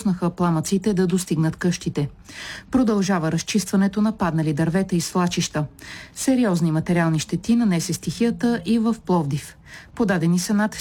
допуснаха пламъците да достигнат къщите. Продължава разчистването на паднали дървета и свлачища. Сериозни материални щети нанесе стихията и в Пловдив. Подадени са над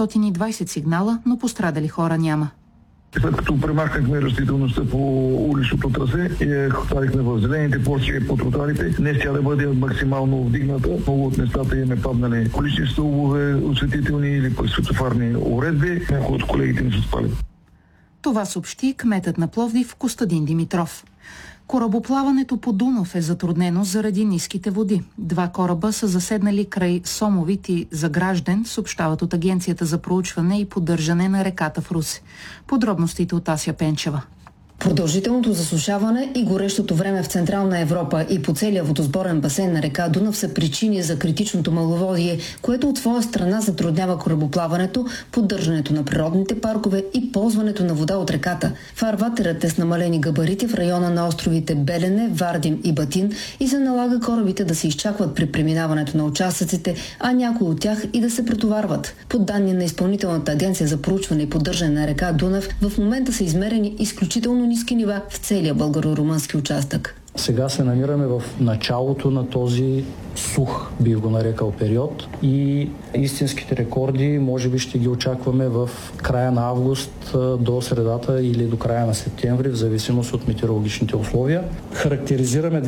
420 сигнала, но пострадали хора няма. След като премахнахме растителността по уличното трасе и я хвалихме в зелените площи по тротуарите, днес тя да бъде максимално вдигната. Много от местата имаме паднали колични стълбове, осветителни или светофарни уредби. Някои от колегите ни са спали. Това съобщи кметът на Пловдив Костадин Димитров. Корабоплаването по Дунав е затруднено заради ниските води. 2 кораба са заседнали край Сомовит и Загражден, съобщават от Агенцията за проучване и поддържане на реката в Русе. Подробностите от Ася Пенчева. Продължителното засушаване и горещото време в Централна Европа и по целия водосборен басейн на река Дунав са причини за критичното маловодие, което от своя страна затруднява корабоплаването, поддържането на природните паркове и ползването на вода от реката. Фарватерът е с намалени габарити в района на островите Белене, Вардим и Батин и се налага корабите да се изчакват при преминаването на участъците, а някои от тях и да се претоварват. По данни на Изпълнителната агенция за проучване и поддържане на река Дунав, в момента са измерени изключително ниски нива в целия българо-румънски участък. Сега се намираме в началото на този сух, бих го нарекал, период и истинските рекорди може би ще ги очакваме в края на август до средата или до края на септември, в зависимост от метеорологичните условия. Характеризираме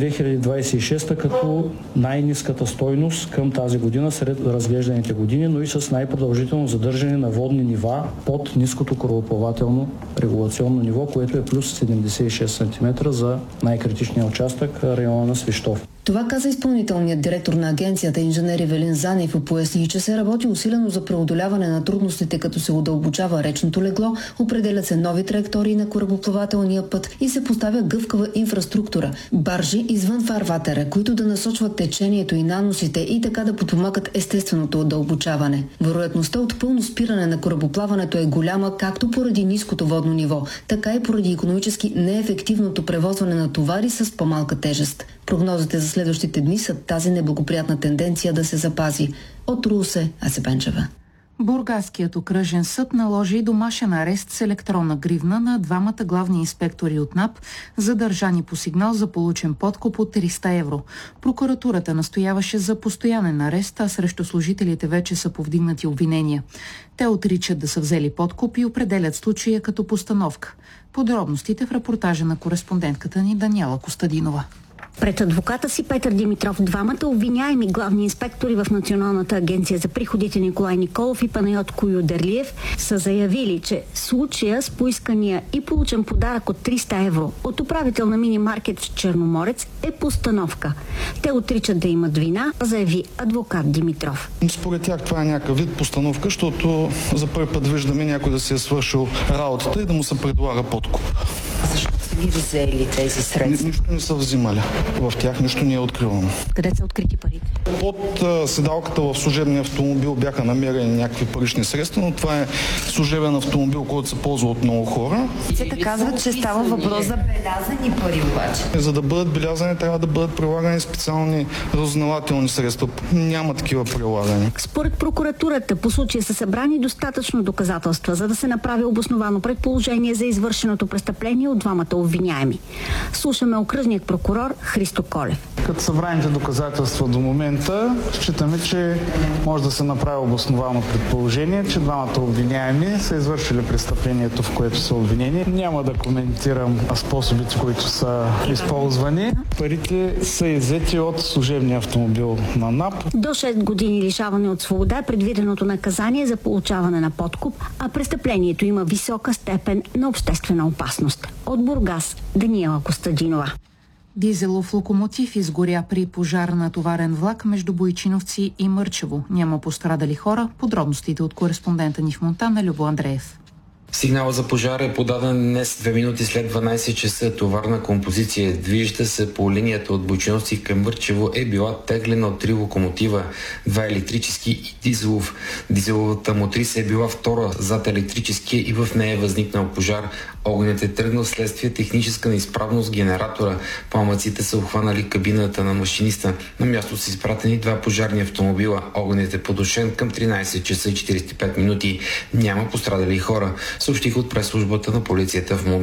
2026 като най-ниската стойност към тази година сред разглежданите години, но и с най-продължително задържане на водни нива под ниското корабоплавателно регулационно ниво, което е плюс 76 см за най-критичния участък, района на Свищов. Това каза изпълнителният директор на агенцията инженер Ивелин Занев и поясни, че се работи усилено за преодоляване на трудностите, като се удълбочава речното легло, определят се нови траектории на корабоплавателния път и се поставя гъвкава инфраструктура, баржи извън фарватера, които да насочват течението и наносите и така да подпомагат естественото удълбочаване. Вероятността от пълно спиране на корабоплаването е голяма както поради ниското водно ниво, така и поради икономически неефективното превозване на товари с по-малка тежест. Прогнозите за следващите дни са тази неблагоприятна тенденция да се запази. От Русе, Ася Пенчева. Бургаският окръжен съд наложи домашен арест с електронна гривна на 2 главни инспектори от НАП, задържани по сигнал за получен подкуп от 300 евро. Прокуратурата настояваше за постоянен арест, а срещу служителите вече са повдигнати обвинения. Те отричат да са взели подкуп и определят случая като постановка. Подробностите в репортажа на кореспондентката ни Даниела Костадинова. Пред адвоката си Петър Димитров двамата обвиняеми главни инспектори в Националната агенция за приходите Николай Николов и Панайот Куюдерлиев са заявили, че случая с поискания и получен подарък от 300 евро от управител на мини-маркет в Черноморец е постановка. Те отричат да имат вина, заяви адвокат Димитров. Според тях това е някакъв вид постановка, защото за първи път виждаме някой да си е свършил работата и да му се предлага подкуп. Защо са ви взели тези средства? Нищо не са взимали. В тях нищо не е откривано. Къде са открити парите? Под седалката в служебния автомобил бяха намерени някакви парични средства, но това е служебен автомобил, който се ползва от много хора. Те казват, че става въпрос за белязани пари обаче. За да бъдат белязани, трябва да бъдат прилагани специални разузнавателни средства. Няма такива прилагани. Според прокуратурата по случая са събрани достатъчно доказателства, за да се направи обосновано предположение за извършеното престъпление от двамата обвиняеми. Слушаме окръжният прокурор Христо Колев. Като събраните доказателства до момента, считаме, че може да се направи обосновано предположение, че двамата обвиняеми са извършили престъплението, в което са обвинени. Няма да коментирам способите, които са използвани. Парите са иззети от служебния автомобил на НАП. До 6 години лишаване от свобода е предвиденото наказание за получаване на подкуп, а престъплението има висока степен на обществена опасност. От Бургас, Даниела Костадинова. Дизелов локомотив изгоря при пожар на товарен влак между Бойчиновци и Мърчево. Няма пострадали хора. Подробностите от кореспондента ни в Монтана Любо Андреев. Сигнала за пожар е подаден днес 2 минути след 12 часа. Товарна композиция, движеща се по линията от Бойчиновци към Мърчево, е била теглена от 3 локомотива, 2 електрически и дизелов. Дизеловата мотриса е била втора зад електрическия и в нея е възникнал пожар. Огънят е тръгнал следствие техническа неизправност с генератора. Пламъците са обхванали кабината на машиниста. На място са изпратени 2 пожарни автомобила. Огънят е потушен към 13 часа и 45 минути. Няма пострадали хора, съобщих от прес-службата на полицията в Монтана.